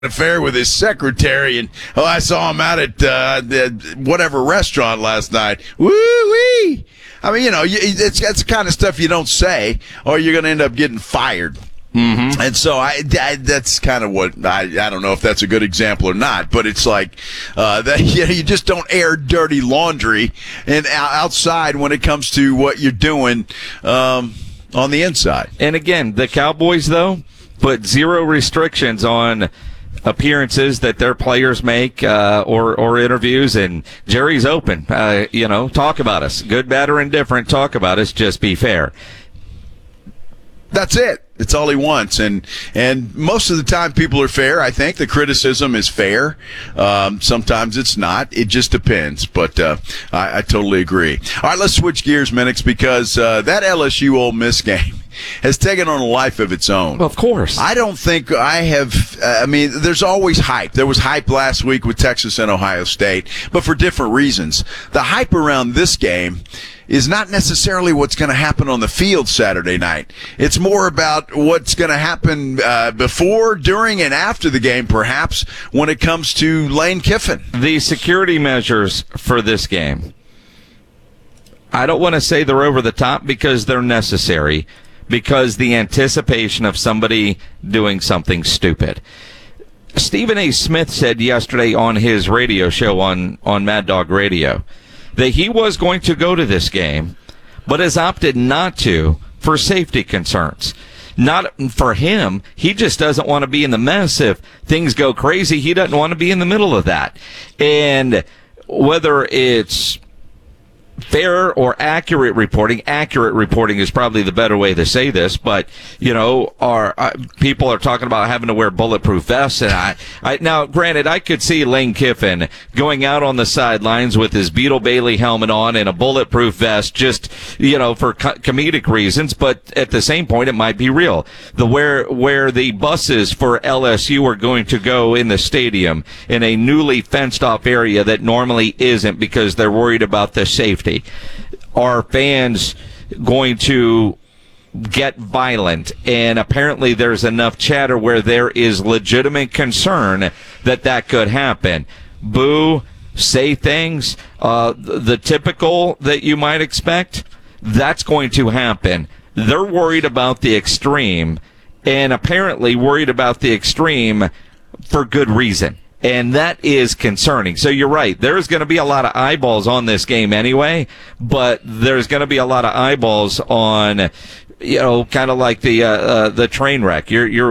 affair with his secretary, and I saw him out at the whatever restaurant last night. Woo-wee! I mean, that's the kind of stuff you don't say, or you're going to end up getting fired. Mm-hmm. And so that's kind of what I don't know if that's a good example or not, but it's like that you just don't air dirty laundry and outside when it comes to what you're doing on the inside. And again, the Cowboys though put zero restrictions on appearances that their players make or interviews, and Jerry's open. Talk about us, good, bad, or indifferent. Talk about us. Just be fair. That's it. It's all he wants, and most of the time people are fair. I think the criticism is fair. Sometimes it's not. It just depends. But I totally agree. All right, let's switch gears, Minix, because that LSU Ole Miss game has taken on a life of its own. Well, of course. I don't think I have. There's always hype. There was hype last week with Texas and Ohio State, but for different reasons. The hype around this game is not necessarily what's going to happen on the field Saturday night. It's more about what's going to happen before, during, and after the game, perhaps, when it comes to Lane Kiffin. The security measures for this game, I don't want to say they're over the top because they're necessary, because the anticipation of somebody doing something stupid. Stephen A. Smith said yesterday on his radio show on Mad Dog Radio that he was going to go to this game, but has opted not to for safety concerns. Not for him. He just doesn't want to be in the mess. If things go crazy, he doesn't want to be in the middle of that. And whether it's fair or accurate reporting is probably the better way to say this, but people are talking about having to wear bulletproof vests, and I now granted I could see Lane Kiffin going out on the sidelines with his Beetle Bailey helmet on and a bulletproof vest just for comedic reasons, but at the same point it might be real. Where the buses for LSU are going to go in the stadium in a newly fenced off area that normally isn't because they're worried about the safety. Are fans going to get violent? And apparently there's enough chatter where there is legitimate concern that could happen. Boo, say things, the typical that you might expect, that's going to happen. They're worried about the extreme, and apparently worried about the extreme for good reason. And that is concerning. So you're right. There's going to be a lot of eyeballs on this game anyway, but there's going to be a lot of eyeballs on, kind of like the train wreck.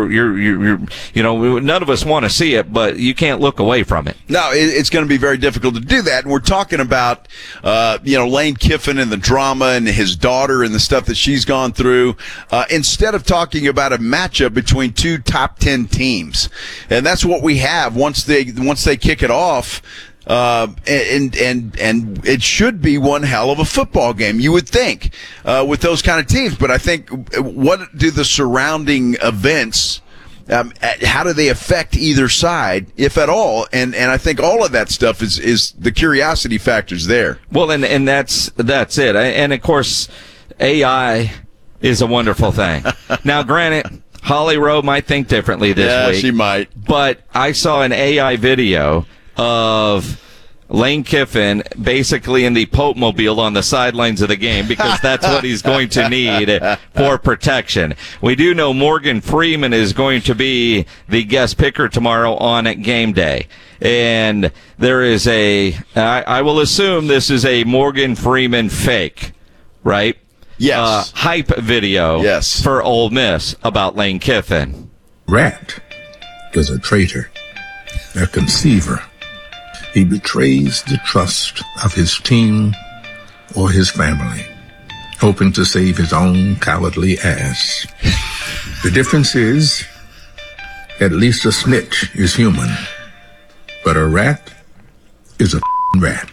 None of us want to see it, but you can't look away from it. No, it's going to be very difficult to do that. And we're talking about, Lane Kiffin and the drama and his daughter and the stuff that she's gone through, instead of talking about a matchup between two top 10 teams. And that's what we have once they kick it off. And it should be one hell of a football game, you would think, with those kind of teams. But I think, what do the surrounding events, how do they affect either side, if at all? And I think all of that stuff is the curiosity factors there. Well, and that's it. And of course, AI is a wonderful thing. Now, granted, Holly Rowe might think differently this week. Yeah, she might. But I saw an AI video of Lane Kiffin basically in the Pope Mobile on the sidelines of the game, because that's what he's going to need for protection. We do know Morgan Freeman is going to be the guest picker tomorrow on game day. And there is I will assume this is a Morgan Freeman fake, right? Yes. Hype video. Yes. For Ole Miss about Lane Kiffin. Rat is a traitor, a conceiver. He betrays the trust of his team or his family, hoping to save his own cowardly ass. The difference is, at least a snitch is human, but a rat is a rat.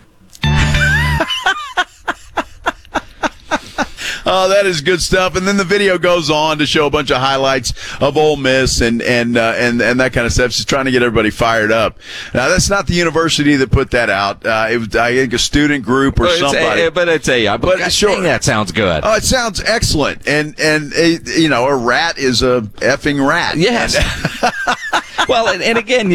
Oh, that is good stuff. And then the video goes on to show a bunch of highlights of Ole Miss and that kind of stuff. Just trying to get everybody fired up. Now, that's not the university that put that out. It was, I think, a student group or somebody. But it's AI. But sure, that sounds good. Oh, it sounds excellent. And a rat is a effing rat. Yes. Well, and again,